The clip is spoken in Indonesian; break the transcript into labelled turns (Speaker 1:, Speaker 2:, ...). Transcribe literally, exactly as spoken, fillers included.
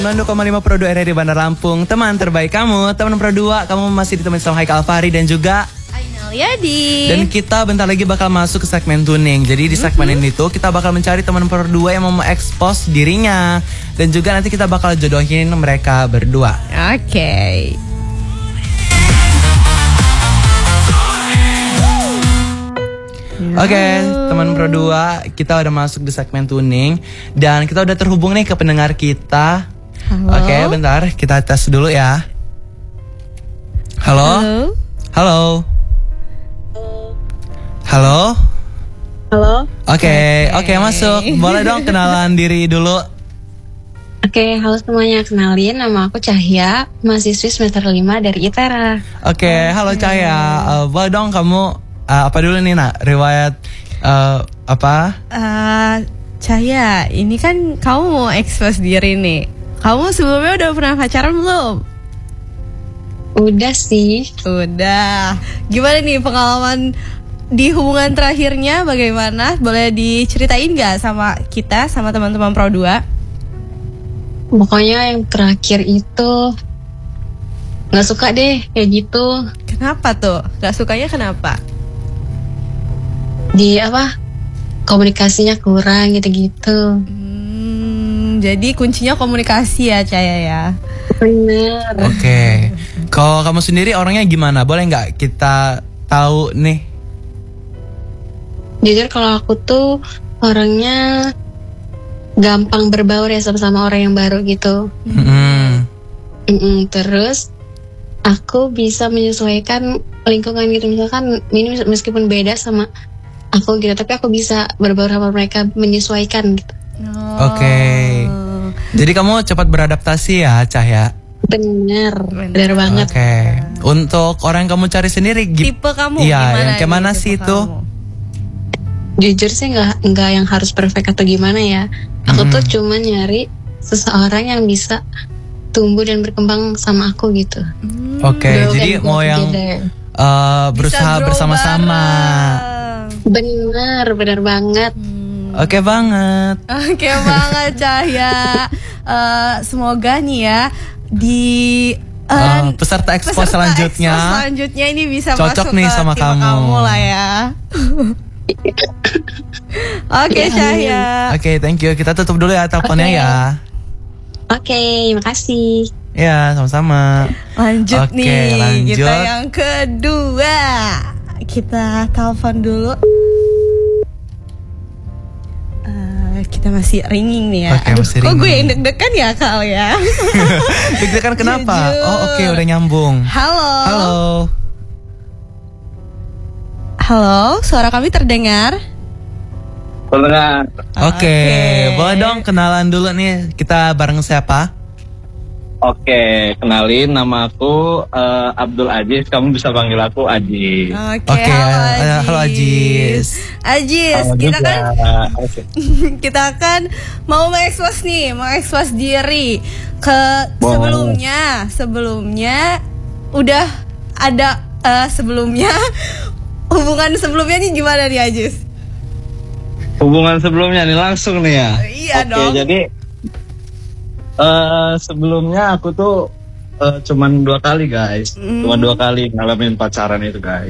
Speaker 1: sembilan puluh koma lima Pro dua R R I Bandar Lampung. Teman terbaik kamu, teman Pro dua, kamu masih ditemani sama Haikal Fahri dan juga
Speaker 2: Yadi.
Speaker 1: Dan kita bentar lagi bakal masuk ke segmen tuning. Jadi di segmen ini tuh kita bakal mencari teman Pro dua yang mau mengekspos dirinya. Dan juga nanti kita bakal jodohin mereka berdua.
Speaker 2: Oke okay.
Speaker 1: Oke, okay, teman Pro dua, kita udah masuk di segmen tuning. Dan kita udah terhubung nih ke pendengar kita. Oke, okay, bentar, kita tes dulu ya. Halo? Halo? Halo? Halo?
Speaker 3: Halo?
Speaker 1: Oke, okay, oke okay, masuk. Boleh dong kenalan diri dulu.
Speaker 3: Oke, okay, halo semuanya. Kenalin, nama aku Cahya, mahasiswi semester lima dari ITERA.
Speaker 1: Oke, okay, okay. Halo Cahya. Uh, boleh dong kamu Uh, apa dulu nih nak, riwayat uh, apa?
Speaker 2: Uh, Cahya, ini kan kamu mau ekspos diri nih. Kamu sebelumnya udah pernah pacaran belum?
Speaker 3: Udah sih.
Speaker 2: Udah. Gimana nih pengalaman di hubungan terakhirnya bagaimana? Boleh diceritain gak sama kita, sama teman-teman Pro dua?
Speaker 3: Pokoknya yang terakhir itu gak suka deh kayak gitu.
Speaker 2: Kenapa tuh? Gak sukanya kenapa?
Speaker 3: Di apa komunikasinya kurang gitu-gitu.
Speaker 2: Hmm, jadi kuncinya komunikasi ya Cahya ya.
Speaker 3: Bener.
Speaker 1: Oke, okay. Kalau kamu sendiri orangnya gimana? Boleh nggak kita tahu nih?
Speaker 3: Jujur kalau aku tuh orangnya gampang berbaur ya sama-sama orang yang baru gitu.
Speaker 1: Mm.
Speaker 3: Mm-mm, terus aku bisa menyesuaikan lingkungan gitu, misalkan ini meskipun beda sama aku gitu, tapi aku bisa berbaur sama mereka, menyesuaikan gitu.
Speaker 1: Oh. Oke. Okay. Jadi kamu cepat beradaptasi ya, Cahya?
Speaker 3: Bener, bener banget.
Speaker 1: Oke. Okay. Untuk orang yang kamu cari sendiri,
Speaker 2: tipe kamu
Speaker 1: iya,
Speaker 2: gimana?
Speaker 1: Yang kayak mana sih itu?
Speaker 3: Jujur sih nggak nggak yang harus perfect atau gimana ya. Aku mm. tuh cuma nyari seseorang yang bisa tumbuh dan berkembang sama aku gitu.
Speaker 1: Mm. Oke, okay, jadi mau yang uh, berusaha bersama-sama.
Speaker 3: Bener, bener banget.
Speaker 1: Hmm. Oke okay banget.
Speaker 2: Oke okay banget Cahya. uh, Semoga nih ya di uh,
Speaker 1: uh, peserta ekspos selanjutnya
Speaker 2: ekspos selanjutnya ini bisa
Speaker 1: cocok
Speaker 2: masuk
Speaker 1: nih
Speaker 2: ke
Speaker 1: sama kamu.
Speaker 2: kamu lah ya. Oke okay, Cahya.
Speaker 1: Oke okay, thank you. Kita tutup dulu ya teleponnya okay. ya.
Speaker 3: Oke, okay, makasih.
Speaker 1: Ya, sama-sama.
Speaker 2: Lanjut okay, nih,
Speaker 1: lanjut.
Speaker 2: Kita yang kedua. Kita telepon dulu. Uh, kita masih ringing nih ya.
Speaker 1: Okay,
Speaker 2: Aduh,
Speaker 1: masih
Speaker 2: kok
Speaker 1: ringing.
Speaker 2: gue yang deg-degan ya Kal ya?
Speaker 1: Deg-degan kenapa?
Speaker 2: Jujur.
Speaker 1: Oh oke okay, udah nyambung.
Speaker 2: Halo.
Speaker 1: Halo.
Speaker 2: Halo, suara kami terdengar?
Speaker 4: Terdengar.
Speaker 1: Oke, okay. okay. Boleh dong kenalan dulu nih. Kita bareng siapa?
Speaker 4: Oke, kenalin nama aku uh, Abdul Aziz. Kamu bisa panggil aku Aziz.
Speaker 2: Oke,
Speaker 1: okay,
Speaker 2: halo Aziz.
Speaker 1: Halo Aziz.
Speaker 2: Aziz,
Speaker 4: halo
Speaker 2: kita
Speaker 4: juga.
Speaker 2: kan
Speaker 4: okay.
Speaker 2: kita kan mau mengekspos nih, mengekspos diri ke wow. sebelumnya, sebelumnya udah ada uh, sebelumnya hubungan sebelumnya nih gimana nih Aziz?
Speaker 4: Hubungan sebelumnya nih langsung nih ya.
Speaker 2: Iya
Speaker 4: okay,
Speaker 2: dong.
Speaker 4: Jadi Uh, sebelumnya aku tuh uh, cuman dua kali guys, mm. cuma dua kali ngalamin pacaran itu guys.